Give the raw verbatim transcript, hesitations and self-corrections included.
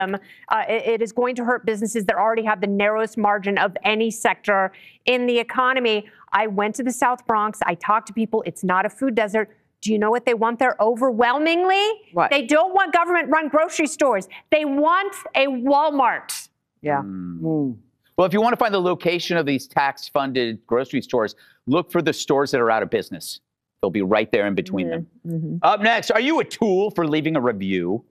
Uh, it, it is going to hurt businesses that already have the narrowest margin of any sector in the economy. I went to the South Bronx. I talked to people. It's not a food desert. Do you know what they want there overwhelmingly? What? They don't want government-run grocery stores. They want a Walmart. Yeah. Mm. Mm. Well, if you want to find the location of these tax-funded grocery stores, look for the stores that are out of business. They'll be right there in between Mm-hmm. them. Mm-hmm. Up next, are you a tool for leaving a review?